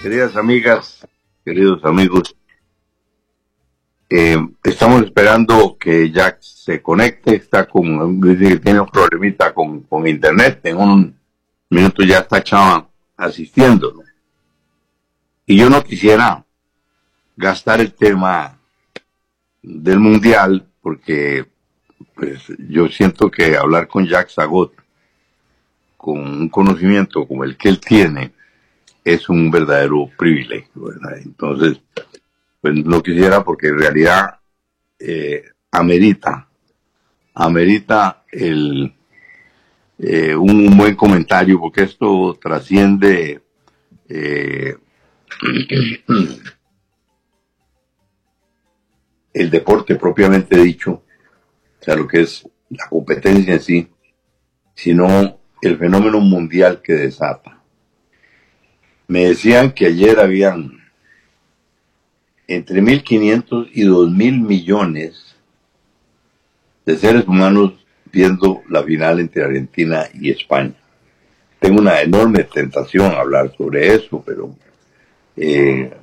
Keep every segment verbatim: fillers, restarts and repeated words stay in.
Queridas amigas, queridos amigos, eh, estamos esperando que Jack se conecte. Está con, dice que tiene un problemita con, con internet. En un minuto ya está Chava asistiendo, ¿no? Y yo no quisiera gastar el tema del mundial porque pues yo siento que hablar con Jack Zagot con un conocimiento como el que él tiene es un verdadero privilegio, ¿verdad? Entonces, pues no quisiera porque en realidad eh, amerita, amerita el, eh, un, un buen comentario, porque esto trasciende eh, el deporte propiamente dicho, o sea, lo que es la competencia en sí, sino el fenómeno mundial que desata. Me decían que ayer habían entre mil quinientos y dos mil millones de seres humanos viendo la final entre Argentina y España. Tengo una enorme tentación a hablar sobre eso, pero eh,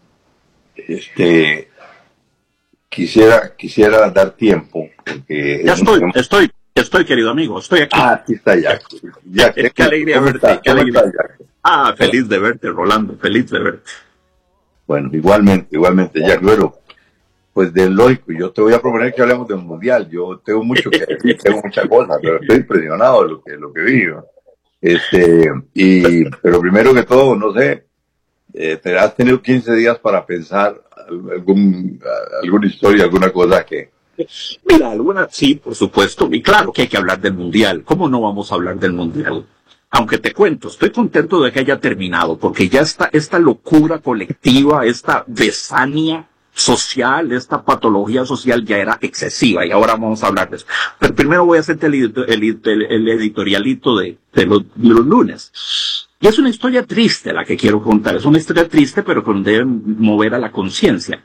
este quisiera quisiera dar tiempo porque ya estoy, un... estoy, estoy querido amigo, estoy aquí. Ah, aquí está Jack. Jack, qué, qué alegría verte. Está? Qué alegría. Ah, feliz de verte, Rolando, feliz de verte. Bueno, igualmente, igualmente, Jack. Bueno, pues de lógico, yo te voy a proponer que hablemos del mundial. Yo tengo mucho que decir, tengo muchas cosas, pero estoy impresionado de lo que lo que vi. Este, y, pero primero que todo, no sé, eh, te has tenido quince días para pensar algún, alguna historia, alguna cosa que... Mira, alguna, sí, por supuesto, y claro que hay que hablar del mundial. ¿Cómo no vamos a hablar del mundial? Aunque te cuento, estoy contento de que haya terminado, porque ya está esta locura colectiva, esta besania social, esta patología social ya era excesiva, y ahora vamos a hablar de eso. Pero primero voy a hacerte el, el, el, el editorialito de, de, los, de los lunes. Y es una historia triste la que quiero contar, es una historia triste, pero que debe mover a la conciencia.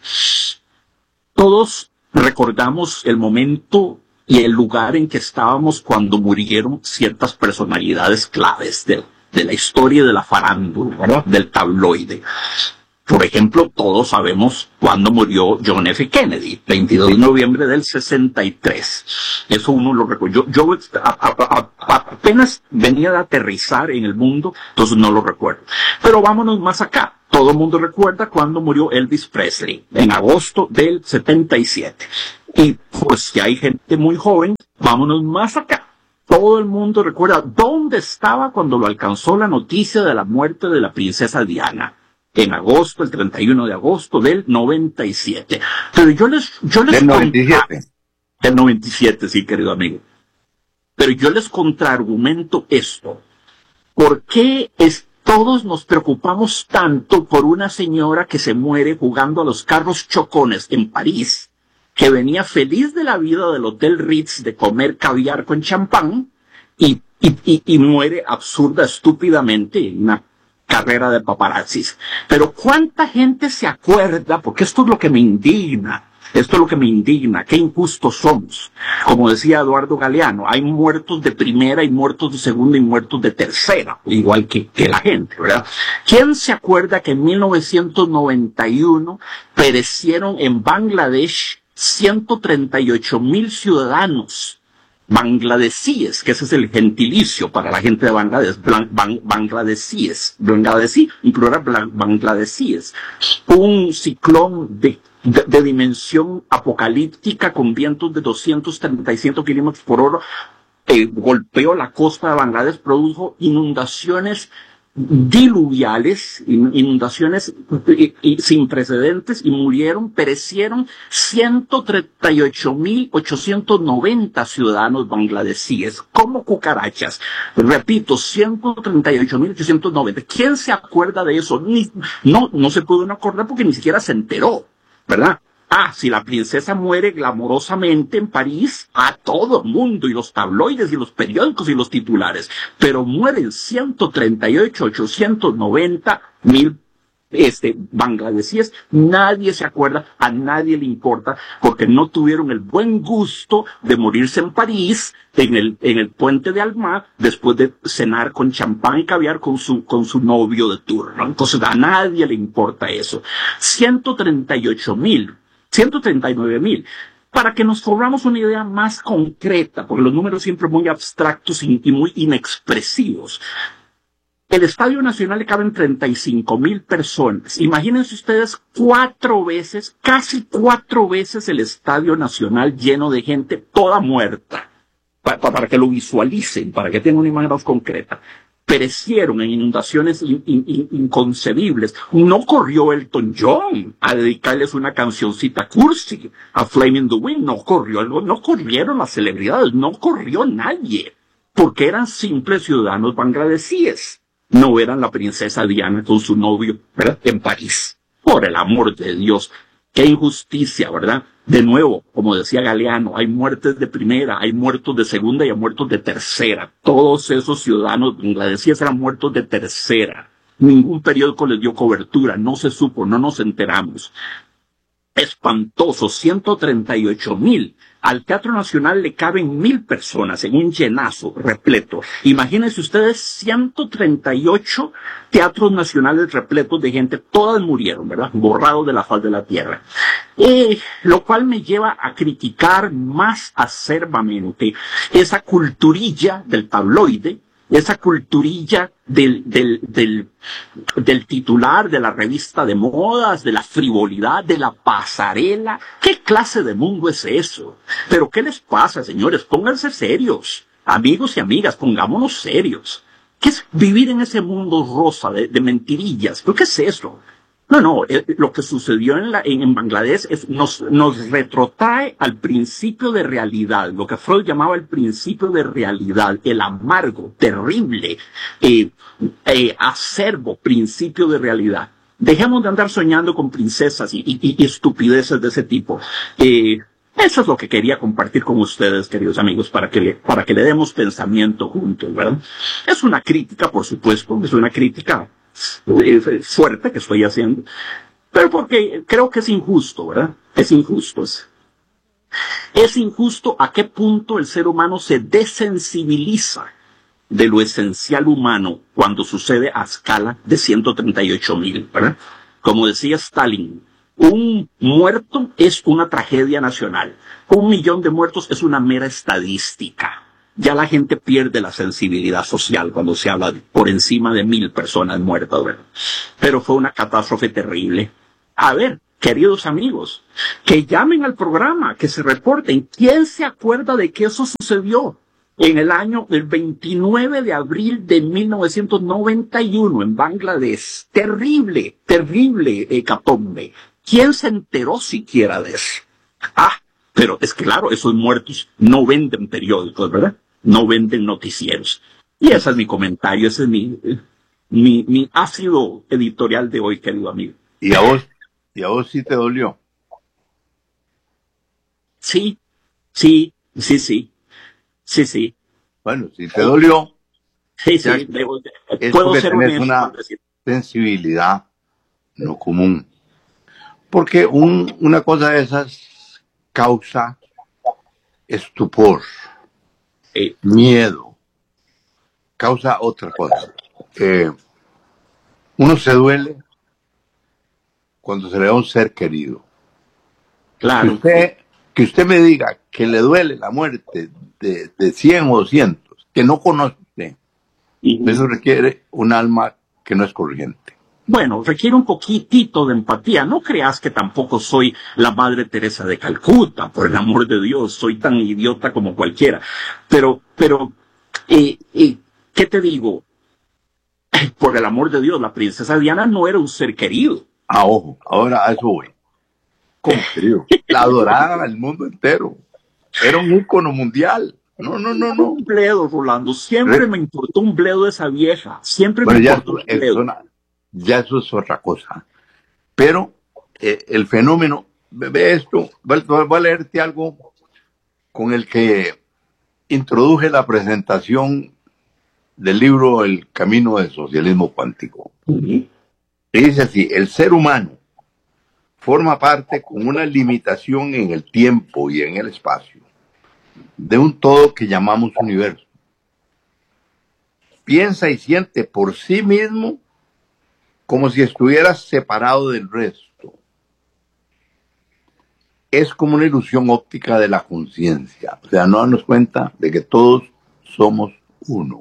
Todos recordamos el momento y el lugar en que estábamos cuando murieron ciertas personalidades claves de, de la historia de la farándula, ¿verdad? Del tabloide. Por ejemplo, todos sabemos cuándo murió John F. Kennedy, veintidós de noviembre del sesenta y tres. Eso uno lo recuerda. Yo, yo a, a, a, apenas venía de aterrizar en el mundo, entonces no lo recuerdo. Pero vámonos más acá. Todo el mundo recuerda cuándo murió Elvis Presley, en agosto del setenta y siete. Y pues si hay gente muy joven, vámonos más acá. Todo el mundo recuerda dónde estaba cuando lo alcanzó la noticia de la muerte de la princesa Diana. En agosto, el treinta y uno de agosto del noventa y siete. Pero yo les, yo les del noventa y siete. Del noventa y siete, sí, querido amigo. Pero yo les contraargumento esto. ¿Por qué es, todos nos preocupamos tanto por una señora que se muere jugando a los carros chocones en París, que venía feliz de la vida del Hotel Ritz de comer caviar con champán y, y, y, y muere absurda, estúpidamente en una carrera de paparazzis? Pero ¿cuánta gente se acuerda? Porque esto es lo que me indigna. Esto es lo que me indigna. Qué injustos somos. Como decía Eduardo Galeano, hay muertos de primera y muertos de segunda y muertos de tercera, igual que, que la gente, ¿verdad? ¿Quién se acuerda que en mil novecientos noventa y uno perecieron en Bangladesh ciento treinta y ocho mil ciudadanos bangladesíes, que ese es el gentilicio para la gente de Bangladesh, bang, bangladesíes, bangladesí, en plural bangladesíes, un ciclón de, de, de dimensión apocalíptica con vientos de doscientos treinta y siete kilómetros por hora, eh, golpeó la costa de Bangladesh, produjo inundaciones diluviales, inundaciones y, y sin precedentes, y murieron, perecieron ciento treinta y ocho mil ochocientos noventa ciudadanos bangladesíes, como cucarachas. Repito, ciento treinta y ocho mil ochocientos noventa. ¿Quién se acuerda de eso? Ni, no, no se pudo acordar porque ni siquiera se enteró, ¿verdad? Ah, si la princesa muere glamorosamente en París, a todo el mundo, y los tabloides, y los periódicos, y los titulares. Pero mueren ciento treinta y ocho mil ochocientos noventa mil este, bangladesíes, nadie se acuerda, a nadie le importa, porque no tuvieron el buen gusto de morirse en París, en el, en el puente de Alma, después de cenar con champán y caviar con su, con su novio de turno. Entonces a nadie le importa eso. ciento treinta y ocho mil, ciento treinta y nueve mil. Para que nos formamos una idea más concreta, porque los números siempre muy abstractos y, y muy inexpresivos. El Estadio Nacional le caben treinta y cinco mil personas. Imagínense ustedes cuatro veces, casi cuatro veces el Estadio Nacional lleno de gente toda muerta. Para, para que lo visualicen, para que tengan una imagen más concreta. Perecieron en inundaciones in, in, in, inconcebibles. No corrió Elton John a dedicarles una cancioncita cursi a Flaming the Wind. No corrió, no corrieron las celebridades, no corrió nadie. Porque eran simples ciudadanos bangladesíes. No eran la princesa Diana con su novio, ¿verdad? En París. Por el amor de Dios. Qué injusticia, ¿verdad? De nuevo, como decía Galeano, hay muertes de primera, hay muertos de segunda y hay muertos de tercera. Todos esos ciudadanos bangladesíes eran muertos de tercera. Ningún periódico les dio cobertura, no se supo, no nos enteramos. Espantoso, ciento treinta y ocho mil. Al Teatro Nacional le caben mil personas en un llenazo repleto. Imagínense ustedes ciento treinta y ocho teatros nacionales repletos de gente. Todas murieron, ¿verdad? Borrados de la faz de la tierra. Eh, lo cual me lleva a criticar más acerbamente esa culturilla del tabloide, esa culturilla del, del, del, del titular de la revista de modas, de la frivolidad, de la pasarela. ¿Qué clase de mundo es eso? ¿Pero qué les pasa, señores? Pónganse serios. Amigos y amigas, pongámonos serios. ¿Qué es vivir en ese mundo rosa de, de mentirillas? ¿Pero qué es eso? No, no, eh, lo que sucedió en, la, en, en Bangladesh es, nos, nos retrotrae al principio de realidad, lo que Freud llamaba el principio de realidad, el amargo, terrible, eh, eh, acerbo principio de realidad. Dejemos de andar soñando con princesas y, y, y estupideces de ese tipo. Eh, eso es lo que quería compartir con ustedes, queridos amigos, para que, le, para que le demos pensamiento juntos, ¿verdad? Es una crítica, por supuesto, es una crítica fuerte que estoy haciendo, pero porque creo que es injusto, ¿verdad? Es injusto. Es, es injusto a qué punto el ser humano se desensibiliza de lo esencial humano cuando sucede a escala de ciento treinta y ocho mil, ¿verdad? Como decía Stalin, un muerto es una tragedia nacional, un millón de muertos es una mera estadística. Ya la gente pierde la sensibilidad social cuando se habla por encima de mil personas muertas, ¿verdad? Pero fue una catástrofe terrible. A ver, queridos amigos, que llamen al programa, que se reporten. ¿Quién se acuerda de que eso sucedió en el año del veintinueve de abril de mil novecientos noventa y uno en Bangladesh? Terrible, terrible hecatombe. ¿Quién se enteró siquiera de eso? Ah, pero es claro, esos muertos no venden periódicos, ¿verdad? No venden noticieros. Y ese es mi comentario, ese es mi, mi, mi ácido editorial de hoy, querido amigo. ¿Y a vos, y a vos sí te dolió? Sí, sí, sí, sí, sí, sí. Bueno, si te dolió, sí, sí, debo, es puedo porque ser tenés honesto, una sensibilidad no común. Porque un, una cosa de esas causa estupor, eh, miedo, causa otra cosa. Eh, uno se duele cuando se le da un ser querido. Claro. Que usted, que usted me diga que le duele la muerte de, de cien o doscientos, que no conoce, uh-huh. Eso requiere un alma que no es corriente. Bueno, requiere un poquitito de empatía. No creas que tampoco soy la Madre Teresa de Calcuta, por el amor de Dios, soy tan idiota como cualquiera. Pero, pero, eh, eh, ¿qué te digo? Por el amor de Dios, la princesa Diana no era un ser querido. Ah, ojo, ahora a eso voy. ¿Cómo querido? La adoraba el mundo entero. Era un ícono mundial. No, no, no, no. Un bledo, Rolando. Siempre Re... me importó un bledo de esa vieja. Siempre bueno, me ya importó eso, un bledo. Una, ya eso es otra cosa. Pero eh, el fenómeno, ve esto, voy a leerte algo con el que introduje la presentación del libro El Camino del Socialismo Cuántico. Uh-huh. Y dice así, el ser humano forma parte con una limitación en el tiempo y en el espacio de un todo que llamamos universo. Piensa y siente por sí mismo como si estuviera separado del resto. Es como una ilusión óptica de la conciencia, o sea, no darnos cuenta de que todos somos uno.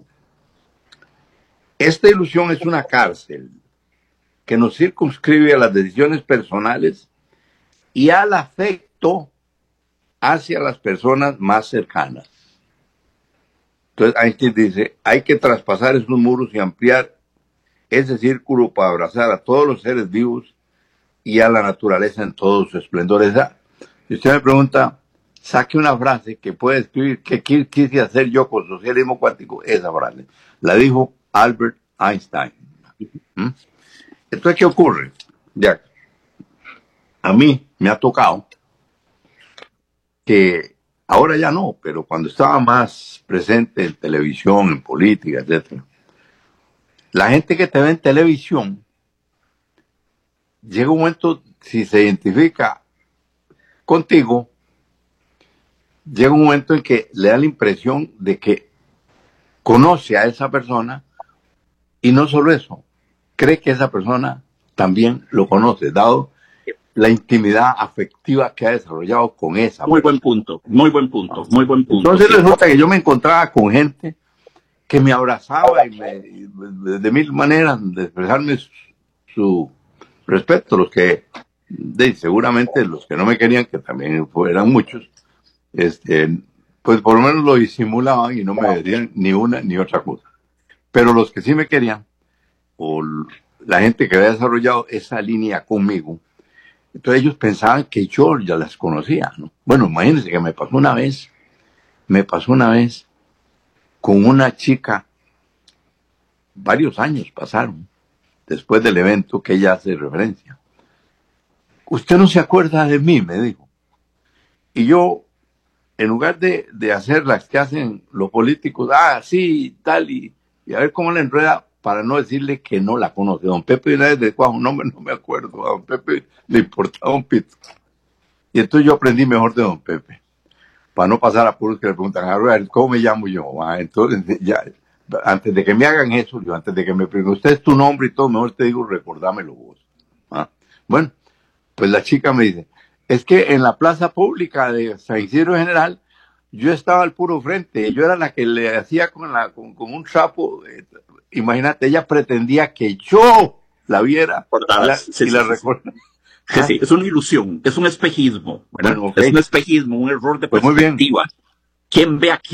Esta ilusión es una cárcel que nos circunscribe a las decisiones personales y al afecto hacia las personas más cercanas. Entonces Einstein dice, hay que traspasar esos muros y ampliar ese círculo para abrazar a todos los seres vivos y a la naturaleza en todo su esplendor. Esa, si usted me pregunta, saque una frase que puede escribir, ¿qué quise hacer yo con socialismo cuántico? Esa frase la dijo Albert Einstein. ¿Mm? Entonces, ¿qué ocurre? Ya, a mí me ha tocado que ahora ya no, pero cuando estaba más presente en televisión, en política, etcétera, la gente que te ve en televisión, llega un momento, si se identifica contigo, llega un momento en que le da la impresión de que conoce a esa persona y no solo eso, cree que esa persona también lo conoce, dado la intimidad afectiva que ha desarrollado con esa Muy persona. buen punto, muy buen punto, muy buen punto. Entonces sí. resulta que yo me encontraba con gente que me abrazaba y me, y de mil maneras de expresarme su, su respeto, los que, de, seguramente los que no me querían, que también eran muchos, este, pues por lo menos lo disimulaban y no me decían ni una ni otra cosa. Pero los que sí me querían, o la gente que había desarrollado esa línea conmigo, entonces ellos pensaban que yo ya las conocía, ¿no? Bueno, imagínense que me pasó una vez, me pasó una vez con una chica, varios años pasaron, después del evento que ella hace referencia. Usted no se acuerda de mí, me dijo. Y yo, en lugar de, de hacer las que hacen los políticos, ah, sí, tal, y, y a ver cómo la enreda, para no decirle que no la conoce. Don Pepe una vez de cuajo, no, no me acuerdo, a don Pepe le importaba un pito. Y entonces yo aprendí mejor de don Pepe, para no pasar a puros que le preguntan, a ver, ¿cómo me llamo yo? Ah, entonces, ya, antes de que me hagan eso, yo antes de que me pregunten, usted es tu nombre y todo, mejor te digo, recordámelo vos. ¿Ah? Bueno, pues la chica me dice, es que en la plaza pública de San Isidro General, yo estaba al puro frente, yo era la que le hacía con, la, con, con un sapo, eh, imagínate, ella pretendía que yo la viera y la, sí, y la sí, recordara. Sí, sí, es una ilusión, es un espejismo, ¿verdad? Bueno, okay. Es un espejismo, un error de perspectiva. Pues muy bien. ¿Quién ve aquí?